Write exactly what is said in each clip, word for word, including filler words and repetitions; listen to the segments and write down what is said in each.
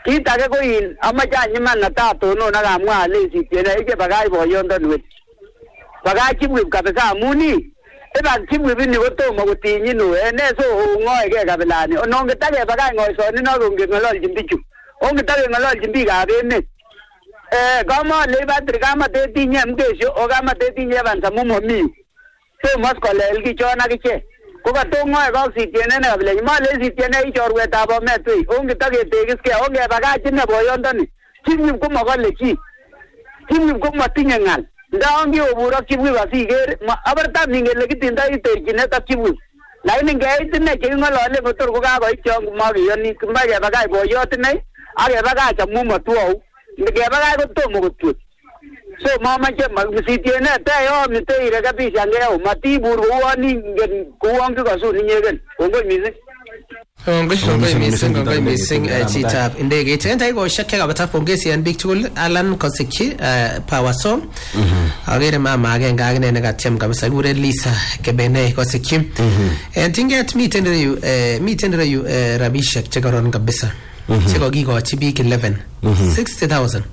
Kit age ko in amache anyiman natato no nakamwa lesi tiene ike bagay boyondon wit. Bagay chibwib kabisa amuni. Eba chibwib ni kotomo kotinyi no ene so ngoe ke kabilani. Ononge tage bagay ngoe so ni no runge ngololchin bichu. Onge tage ngololchin biikab emet. Eh kama lebatri kama tetinye mkesho o kama tetinye bansa mumomi. So maskolel kichona kiche. Kuka tongoe kau sitiene ne kabile. Ima le sitiene ichorwe tabo metwi. Onge tage tegiske onge bagay chine boyondoni. Chibwib kumakole chi. Chibwib kumatinye ngal. Ndaongi obura chibwib asiger abarta ningele kitinda iterchine ta chibwib. Lakini ngeitine chekingolole kotor kokakoit chong makiyoni kumage bagay boyotine age bagay chamumo tuau. Ngebagay kotomo kotwet. So mamache magsitiene tayo miteire kabisa ngeo matibur kuwani kuwang kasu ninyegen. Ongoi missing. Ongoi ongoi missing ongoi missing chitap indege tenta iko shakka kabata pongezi and big tool Alan Kosiki power song. Agere mama agenge agene negatem kabisa gure Lisa Kebene Kosiki. And tinget meet and you meet and you Rabishak chekaron kabisa. Cheko gigo chibik eleven sixty thousand.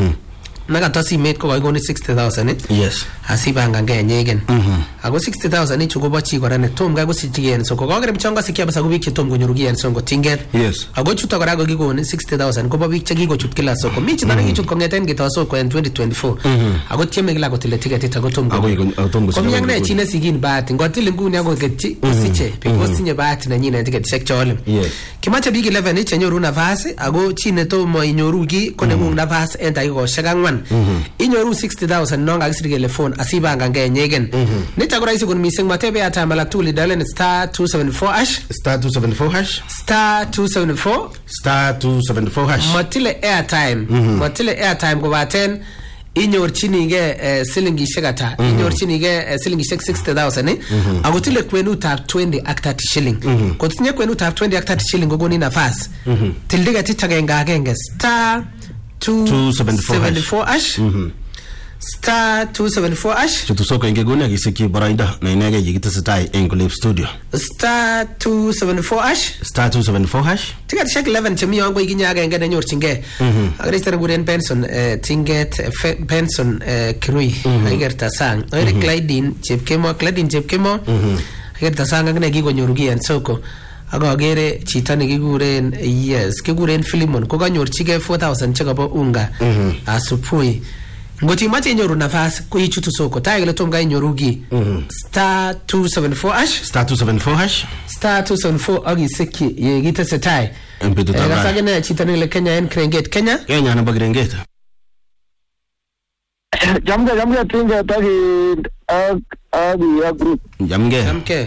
Naga tosi mate ko goni sixty thousand eh. Yes. Asibanga nganyegen. Ago sixty thousand ichu go bachi ko rane tom ga go sijigen so ko gogre mchonga sikia basa kubiki tom go nyurugian so go tinget. Yes. Ago chuta ko rago gigo sixty thousand ko babik chagi go chut kila so ko michi tana gichu ko ngeten gito so ko en twenty twenty-four. Ago tieme gila go tile ticket ita go tom go. Ago tom go. Ko miangne chine sigin bat ngotile nguni ago gechi siche because tinye bat na nyine ticket check chole. Yes. Kimacha big eleven ichi nyoru na vase ago chine to mo inyorugi ko ne ngung na vase enta go shagangwan. Inyoru sixty thousand nonga gisirigele phone asibanga ngenyegen. Nitagora isi kun missing matebe ata malatuli dalen star two seventy-four hash star two seventy-four hash star two seventy-four star two seventy-four hash matile airtime matile airtime go baten inyor chinige uh, silingi shegata mm -hmm. inyor chinige uh, silingi shek sixty thousand eh mm -hmm. agotile kwenu tap twenty ak thirty shilling mm -hmm. kotinye kwenu tap twenty ak thirty shilling gogoni nafas mm -hmm. tildiga titagenga agenge star two seventy-four hash mhm star two seventy-four hash chutusoko ingegoni agisiki baraida na inege yigita sitai Engolip studio star two seventy-four hash star two seventy-four hash ticket check eleven chemi yango iginyaga ngene nyor chinge mhm agrestere guren pension tinget pension krui agerta sang ere Clyde chepkemo Clyde chepkemo mhm agerta sang ngene gigo nyorugian soko ago agere chita ne kiguren yes kiguren Philemon ko kanyorchige four thousand chekabo unga mm -hmm. asupui ngoti mache nyoru nafasi ko ichutu soko tayile tomga inyorugi mm -hmm. star two seventy-four hash star two seventy-four hash star two seventy-four agi seki ye gita setai empetu taba gasage ne chita ne Kenya en Krenget Kenya Kenya na bagrenget jamga jamga tinga tagi ag agi ya group jamge jamke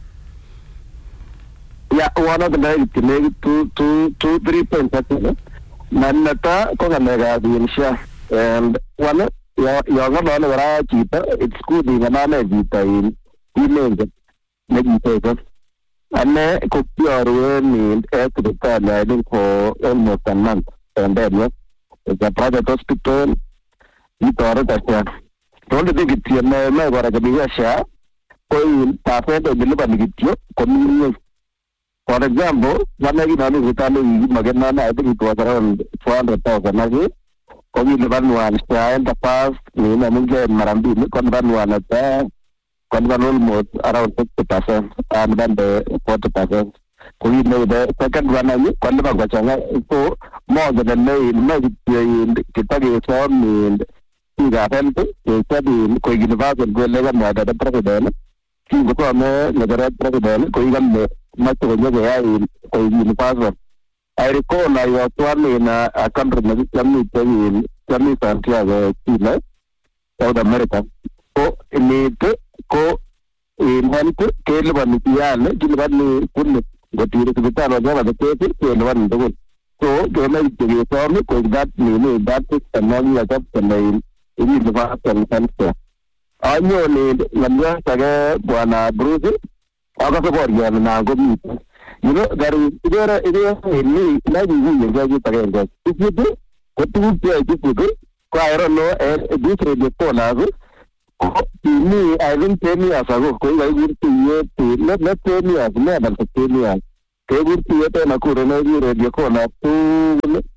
ya wana kena itile two two two three point satu manata ko kamera binsha and wana ya ya ngana wara kita it's good in ngana kita in email ne kita ane ko pioro ni at the time I think for almost a month and then yes the private hospital itoro tasya don't think it's na na wara kabisha ko in perfect deliver ni kityo community. For example, one of the Italian Magana, I think it was around four hundred thousand. Kogi leban one and the past, in Aminga and Marambi, Convan one at there, Convan almost around fifty percent, and then the forty percent. Kogi made the second one, Convan Gachanga, so more than a name, in Kitagi is on in Tiga, they said in Kogi Nevada and Guelegan, the president. Ko me negara president ko igam mato go ya ko ni paso I recall I was one in a country na kami in kami Santiago Chile South America ko ni ko in hanto ke leban tiyan gilban ni kun go tire ko ta no ga de ke ke leban do so ke me ke so me ko that ni ni that technology ya ka ni ni leban san Año ni lamya tage buana Bruce aga ko borya na go mi you know there is there is ni na ni ni ga ji tage ga ibu ko tu pe ji ko ko I don't know e this radio to na go ni I don't tell me as ago ko ga ji ti ye ti let let tell me as me na to tell me ke ji ti ye na ko na ji radio ko na tu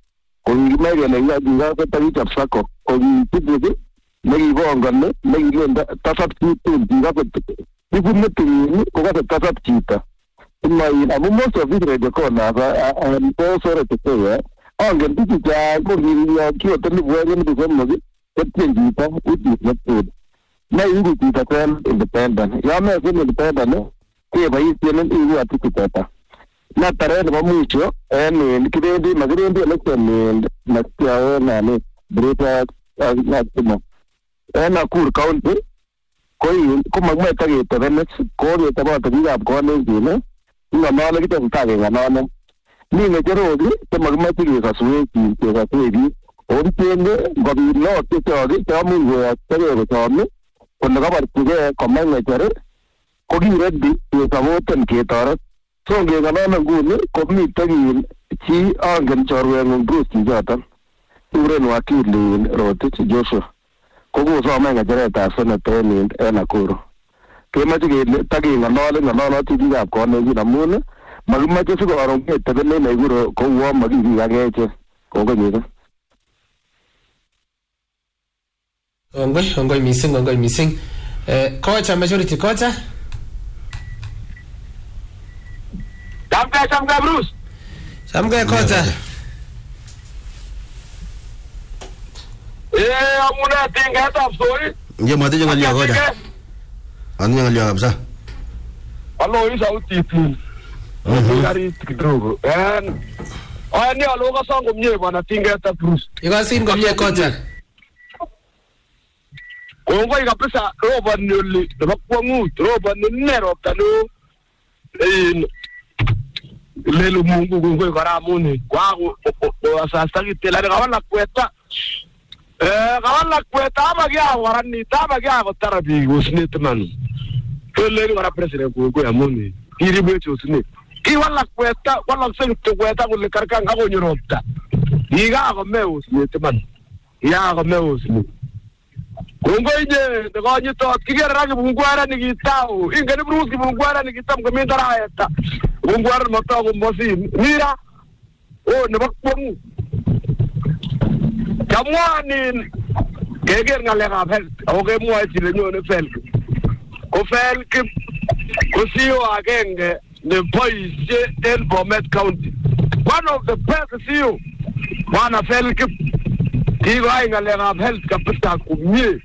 kongimege ne ya diga ko tari chap sako kongitibu ne gibongane ne gilenda tasap chitu diga ko ibu mutu ko ka tasap chita mai amu most of it de ko na ba am to sore to ya angen tiki ja ko ni ya ki o tani bwege ni ko mo tin jita uti mutu na yudu kita kan independent ya me ko independent ke bai tienen ibu atikita na tare na mucho en kirendi magrendi election na tiao na ni breta na timo en Nakuru county ko yin ko magmeta ke tebenet ko ye taba tabiga ko ne dine ina mala kita ntage ngana ni ne jero di te magmeta ke kaswe ki ke kaswe di odi tende gobi no te tori te amu ya tere ko tome ko na ba tuge ko manga jere ko gi reddi ke tawoten ke tor so ge ngana nguni ko mi tagi chi angen chorwe ngun bruce jatan ure no akili rotich Joshua ko go so manga jere ta sona training en Nakuru ke ma tigi tagi ngana ngana ti diga ko ne gi namun magma che su ro ke te ne ne guro ko wo magi gi ga ge ko go ni Ongoi, ongoi missing, ongoi missing. Eh, kocha majority kocha. Sampai sampai Bruce. Sampai kocha. Eh, amuna tinggal top story. Ye mati jangan lihat kocha. Anu jangan lihat apa? Alo ini sauti tu. Dari kedua. And oh ini alo kasang kumye mana tinggal top Bruce. Ikaw sin kumye kocha. Kongo ikapesa roba nuli bakwangu roba nero tano eh lelo mungu kongo karamuni kwako asasta kitela ngawala kweta eh ngawala kweta abagia warani tabagia kotarabi usnitman kelelo ngara president kongo yamuni kiribwecho usnit ki wala kweta wala sengto kweta kule karka ngako nyorota iga ko meus nitman ya ko meus Kongo ije de gonyo to kigera rangi bungwara ni kitao ingani bruski bungwara ni kitam kamindara ayata bungwara mata ko mosi mira o ne bakpom kamwani keger ngale ka fel o ke mo ati le nyone fel ko fel ki ko siyo agenge the boys in Bomet County one of the best C E O wana fel ki hiyo ngale ka fel kapita kumie.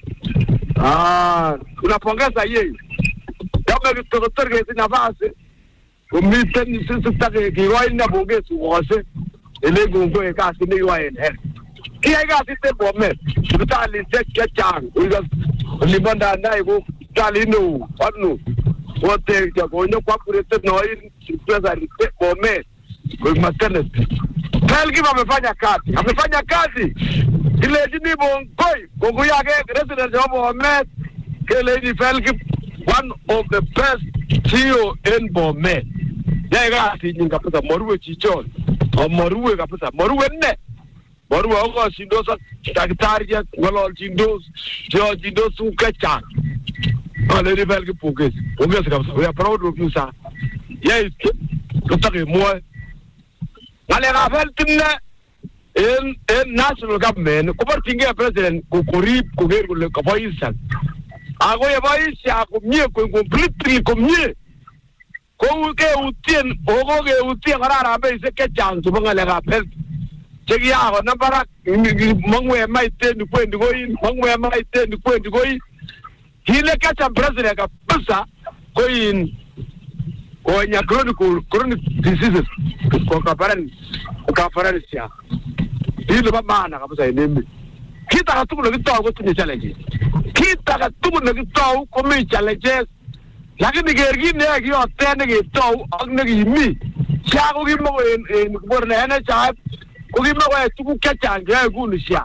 Ah, tunapongeza yeye. Kama kitokotore kesi nafasi. Umite ni sisi tutake kiwai na bongezi wose. Ile gongo e kasi ni wai en. Kia kasi te Bomet. Tutali sekya chang. Uga libanda ndai go tali no. Anu. Wote ya gonyo kwa kurete no hii pesa ni Bomet. Kwa maternity. Pelgi amefanya kazi. Amefanya kazi. Ile jini bongoi gongo yake resident wa Bomet kele ni felki one of the best C E O in Bomet yega ati nyinga pesa moruwe chichon o moruwe kapesa moruwe ne moruwe ogo sindosa daktari ya ngolo jindos jo jindos ukacha ale ni felki pokes pokes kapesa we are proud of you sir yes tutake moi ale ga feltimne in in national government ko partinge president ko korip ko ger ko ko paisa ago ye paisa ko mie ko completely ko mie ko ke utien ogo ke utien ara be se ke chang to ngale ga pel chegi ya ko nambara mangwe mai te ni kwendi go in mangwe mai te ni kwendi go in hile ka cha president ka pesa ko in ko nya chronic chronic diseases ko ka paran ka paran sia hilo bamana kabisa endembe kita katumu na kitao ko tunye challenge kita katumu na kitao ko me challenges lakini gergi ne gi otene gi tao agne gi mi cha ko gi mo en bor na na cha ko gi mo ko tuku kachanga ku ni sha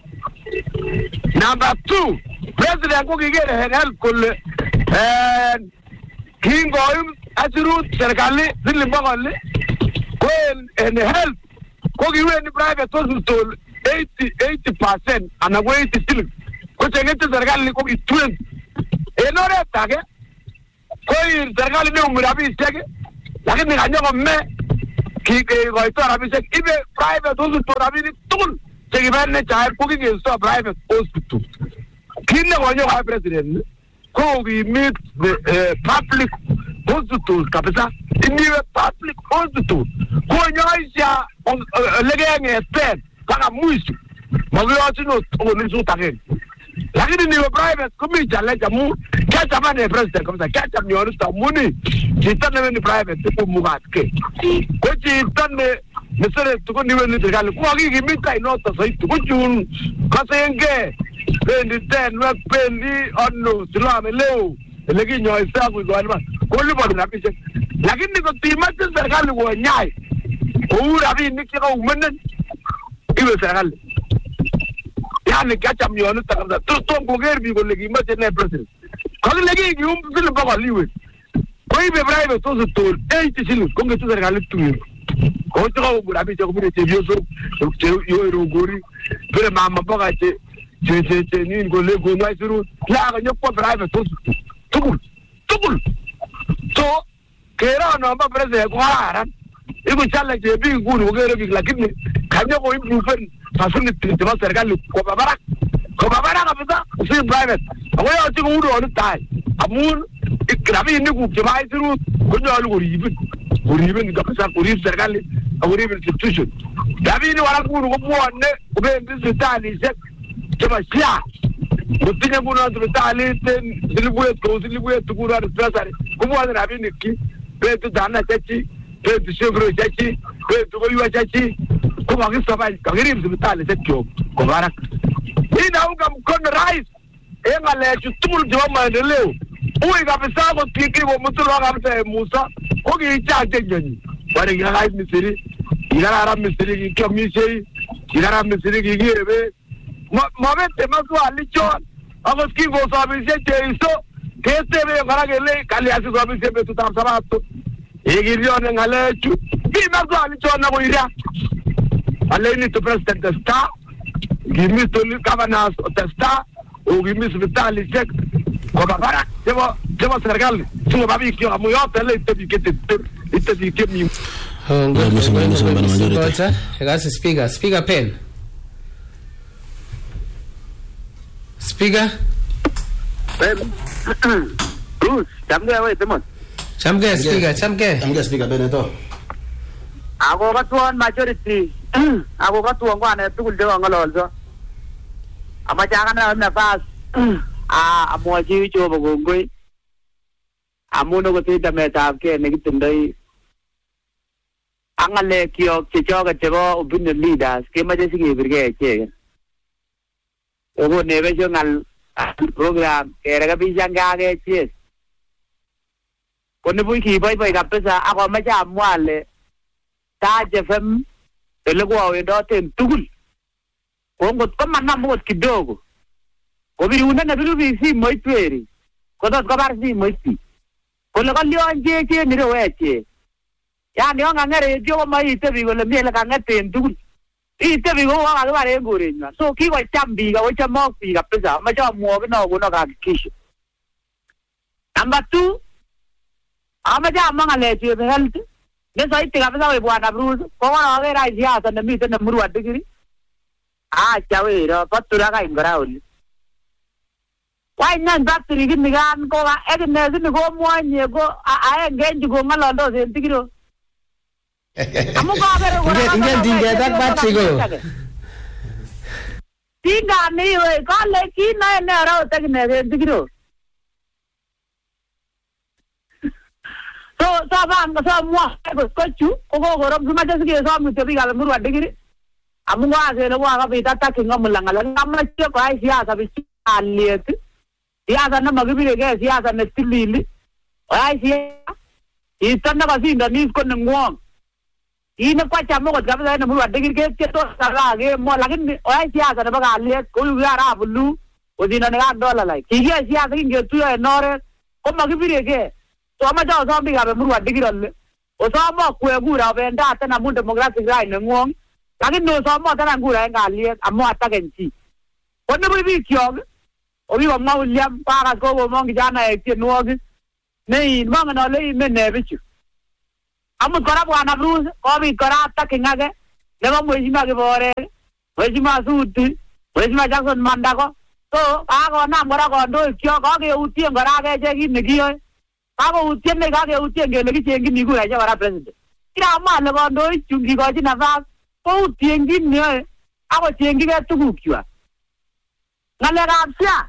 number two president ko gi gere help ko le en kingo asiru serikali zili mbagale ko en help ko gi weni private hospital eighty eighty percent ana go eighty still ko tengete serikali ko gi twenty enore tage ko ir serikali ne umurabi sege lakini kanyo me kikoito rabishek ibe private hospital rabinik tugul chekibene chaet ko kikesto private hospital. Kit nekonyo kwa president ko kimit public hospital kabisa. Iniwe public hospital konyoisha legengeten kaka mwisho magiyochin onisut agenge. Lakini niwe private kumi challenge amu kiachama ne president kabisa kiacham ni honest amuni chito newe ni private kumugatke ko chito ne mesere tuko niwe ni serikali ko kikimita inoto saiti ko chun kasenge bendi ten wek bendi ono silame leo legi nyoisa ku gwanima ko libo na pije lakini ko timache serikali ko nyai ko rabinik ko umenen iwe serikali yani kiacham ni honest kabisa to to ngoger bi ko legi mache ne president ko legi ki um bil ba liwe ko ibe private to to eighty shillings ko ngetu serikali tu ko to ko rabi ko bure che bioso yo ero gori bure mama boga che che che che ni ko le ko mai suru la ga nyoko private to tukul tukul to kera no ba president ko ara ibu challenge che bi guru ngere bi lakini kanyo ko improve fasuni tinte ba serikali ko babara ko babara kabisa si private ko yo ti ko uro on tai amun ikrabi ni ku ke mai suru ko nyalu ko ribi ko ribi ni kabisa ko ribi serikali ko ribi institution dabi ni wala ko ko bonne ko be institution se ke ba sia Mutinya kuna hospitali ten silibuet ko silibuet kuna hospitali ko mo na bi ni ki be tu dana chachi be tu shogro chachi be tu ko yuwa chachi ko ba ki sabai ka giri hospitali se kyo ko barak ina unga mkono rais e ngale chu tul jo maendeleo uwe kabisa ko tiki ko mtu lo kabisa Musa ko ki cha jenyi wale ga rais misiri ila ara misiri ki komisei ila ara misiri ki gibe Mabete masu alichon Agos ki go sabise cheiso Keste be ngara gele Kali asi sabise be tutam sabato Egirion ngale chu Ki masu alichon na kuiria Ale ni to president the star Give me to governors of the star O give me vitali check Ko babara Debo Debo sergali Sungo babi kyo Amu yote le ite dikete Ite dikete mi Egasi speaker Speaker pen Speaker. Bruce, chamge we temon. Chamge speaker, chamge. Chamge speaker Beneto. Ako katuan majority. Ako katuan ko ane tukul dewa ngololso. Ama jangan na nafas. Ah, amwaji cho bagongoi. Amuno ko tita metab ke negitundai. Angale kyo chichoga chebo opinion leaders ke maje sige birge che. Ogo nevesional program kera ka bijanga ke ches kone bui ki bai bai kapesa ako macha mwale ta jefem elego awe ndote tugul kongo kama na mot kidogo ko biru na na biru bi si moitweri ko dot ko bar si moiti ko le ko lionje che ni reweche ya ni nga ngere jo mai te bi ko le miele ka ngate tugul ite bigo wa ga bare ngurinywa so ki wa chambiga wa chamokbiga pesa ma cha mo no go no ga kisho number two ama ja manga le ti health ne so ite ga pesa we bwana Bruce ko wa ga ra sia sa ne mi te ne muru adigiri a chawe ro patura ga ingara uli why nan battery gi migan ko ga e ne ni go mo nye go a e genji go ngalo ndo se ndigiro Inge inge dinge dak battery go. Tinga ni we ko le ki na ne ra ta ne de digiro. So so ba ang so mo ko ko chu ko ko ro ma ta sige so mu te bi ga mu ro digiri. Amu wa se no wa ga bi ta ta ki ngam langa langa ma che ko ai sia sa bi aliet. Ya sa na ma bi bi ge sia sa ne tilili. Ai sia. Ita na ba sinda ni ko ngong. Ina kwa chamo ko kabisa na mulwa digir ke ke to sala ge mo lagin oi sia sa ba galle ko yu ara bulu o dina na dola lai ki ge sia sa nge tu e nore ko ma gi bire ge to ma ja so bi ga be mulwa digir alle o so mo ku e gura be nda ta na mun democratic right ne ngong lagin no so mo ta na gura ngalle amo ata genchi ko ne bi kyo o bi ma William para ko mo ngi jana e ke no ge nei ma na le me ne bi amut kora bwana Bruce kobit kora attacking age nebo Mheshimiwa Kiborek Mheshimiwa Suti Mheshimiwa Jackson Mandago so kakonam kora kandoik kyok kakeutien kora akeche kit nekiyoe kakoutien ne kakeutien kele kichengyin kuraisiek kora president kiramwa ale kandoik chu kikochi nafas koutien kit neyoe akochengchigei tugukwak ng'alekab S H A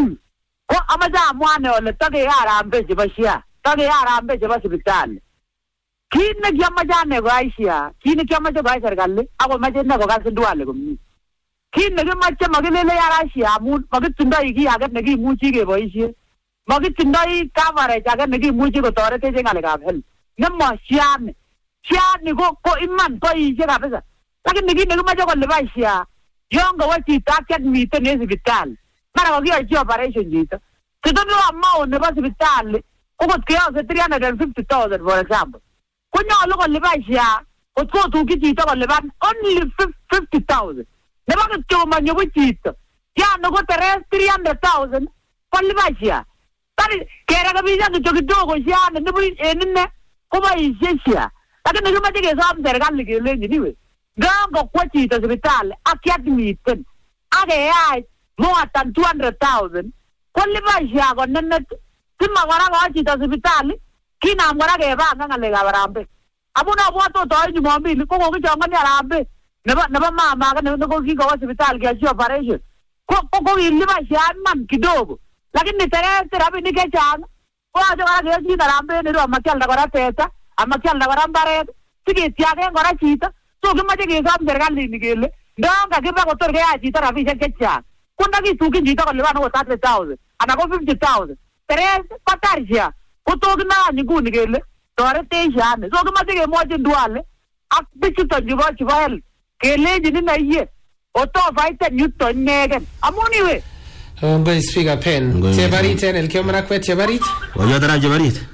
ko amache amwa ane ole takeyarambe chebo S H A takeyarambe chebo sipitali kit nekiamache ane koyai S H A kit nekiamache koyai serikali akomache ine kokas Ndwale komie kit nekimache makilele yara S H A amun makitindoi kiy age nekimuchi keboisie makitindoi coverage age nekimuchi kotoretech eng ng'alekab health nemo S H A ni S H A ni ko ko iman boisie kabisa lakini kit nekimache kolipan S H A yon kawo chito akiadmiten en sipitali mara kakiyochi operation chito kitoni amount nebo sipitali okot keyose three hundred fifty thousand for example konyolu kolipan S H A kot kotukyi chito kolipan only fifty thousand nebo kityo manyo buch chito yani ko teres three hundred thousand kolipan S H A tari kerekebishan kityo kidogo S H A nebo en ine koboisie S H A lakini kimache kesom serikali kelenjin iwe Gango kwa chito sipitali akiadmiten akeyai more than two hundred thousand kolipan S H A konenet sima kora kwa chito sipitali kinam kora kebanga ng'alekab Harambee amun abwat ot oin Jumapili ko kokichongoni Harambee nebo nebo mama ake neko kikowo sipitali keyochi operation ko ko kilipan S H A iman kidogo lakini terete rabinik chechang koyoche kora keyochi Harambee nero amakialda kora teta amakialda kora mbaret siketiaken kora chito so kimache kesom serikali kele ndon kakiba kotor keyai chito rabisiek chechang ko ndakitukyin chito kolipan okot thirty thousand anan ko fifty thousand teres kotar S H A kotokinany nguni kele toretech S H A ni so kimache kemwochi Ndwale ak bichuton chebo chebo health kelenjin ine iye otofaiten yuton inegen amun iwe ngoi speaker pen Chebarit en Elgeyo Marakwet Chebarit Oyot Arap Chebarit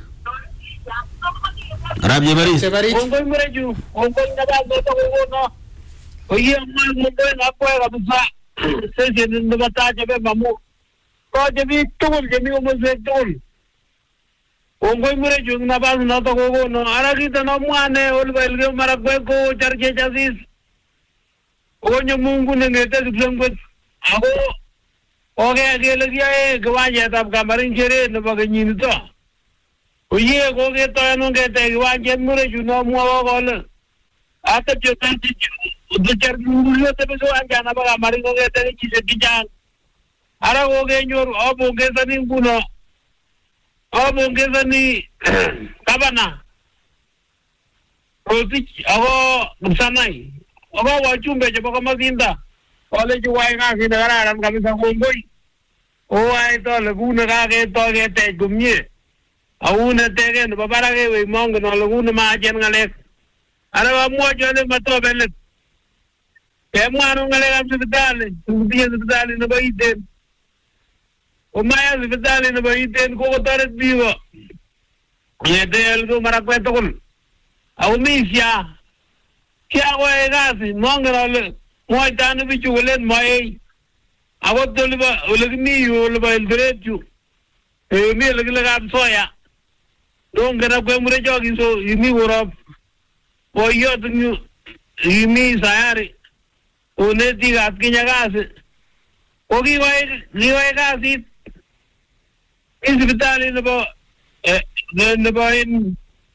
Arap Chebarit Chebarit Ngoi mreju ngoi ngabal to kono oye mwa ngoi ngakwe kabisa sisi ndio taje be mamu ko jebi tugul jemi ko mose tugul ngoi mreju ngabal no to kono arakita no mwane olba Elgeyo Marakwet ko charje jasis onyo Mungu nengete zengwet ako oge gele giae gwaje tab kamarin jere no baganyin to oye ko ke to no ngete gwaje mreju no mwa gole ata jotanti do jar ngulo te beso anjana ba kamarin ko ngete chise kijang ara ko ge nyor obo ge sani nguno obo ge sani kabana Rotich ako sanai Oga wachumbe chebo kama zinda ole juwai nga kina kararan kabisa ngongoi oai to legune ka ke to ke te gumye aune te ke no babara ke we mong no legune ma jen ngale ara ba mo jole mato bele ke mano ngale am sibitale sibitale no baiten o maya sibitale no baiten ko ko tare biwo ye de Elgeyo Marakwet tokul au misya Kia wae gasi mongera le moi tanu bichu len mai awot dolba olagni olba eldereju e mi lagla gam soya don gara ko mure jogi so yimi woro o yot nyu yimi sayari one ti gat kinya gasi o gi wae ni wae gasi isbitali ne bo e ne bo in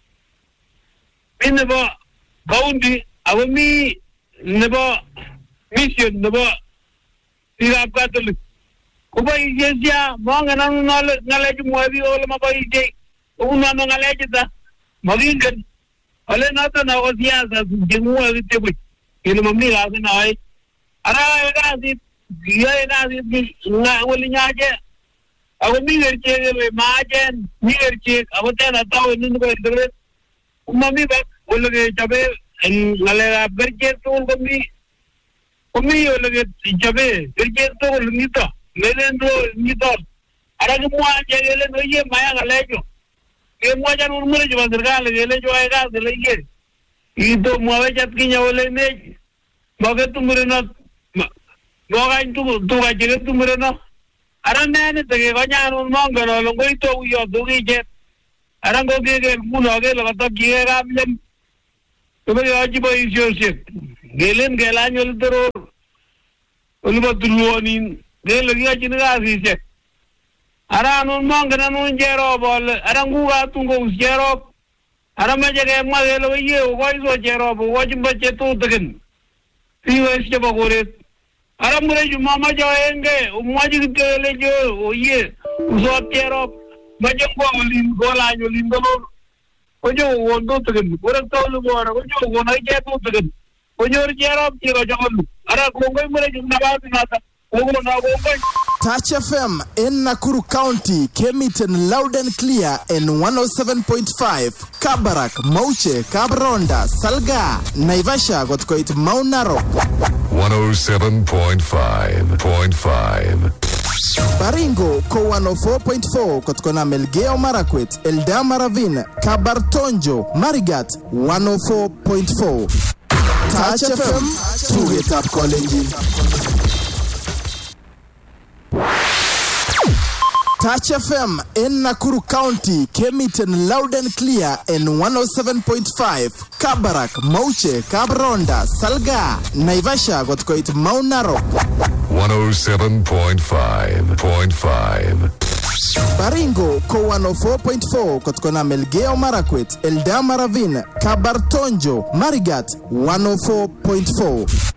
in bo county Awami nebo mission nebo ira Catholic kuba ijesia monga na ngale ngale jumwabi ole mabaije una no ngale jita magingen ole nata na osiasa jumwa bitebe ile mamni ga na ai ara ga di ye na di na wali nyaje awami werche le majen ni werche awata na taw ni ko dere mami ba ole ge jabe en ngale berje tol komi komi ole jabe berje tol nito melendo nito ara ko mo ajele no ye maya ngale jo ke mo jan un mure jo serikali gele jo ay gas le ye ito mo ve jat kinya ole ne moge tumure no moga intu tu ga jere tumure no ara ne ne te ko nya un mongo no lo ngoi to yo du gi je ara ngo ge ge mu no ge lo to gi ga Kebe yaji boisioshek. Gelen gelany ol terror. Oliba tulwonin. Gelen yaji ngasishek. Ara nun mangana nun jero bol. Ara nguga tungo usjero. Ara majake magelo ye ugoizo jero. Ugoji mbache tu tegen. Tiwa ishe bagoret. Ara mure ju mama jo enge. Umaji kele jo oye. Usot jero. Majako olin golanyo olin golor. Ojo wondo tegen. Orang tahu luar. Ojo wonai jatuh tegen. Ojo jero jero jangan. Ara kongai mure ju nabat nata. Touch F M in Nakuru County came it in loud and clear in one oh seven point five. Kabarak, Mauche, Kabronda, Salga, Naivasha got quite Mount Narok. one oh seven point five point five. Baringo, Ko one oh four point four, Kotkona Melgeo Marakwet, Eldama Ravine, Kabartonjo, Marigat, one oh four point four. Touch F M, to it up calling. Touch F M in Nakuru County came it in loud and clear in one oh seven point five. Kabarak, Mauche, Kabronda, Salga, Naivasha got quite Mount Narok. one oh seven point five point five. Baringo, Ko one oh four point four, Kotkona Melgeo Marakwet, Eldama Ravine, Kabartonjo, Marigat, one oh four point four.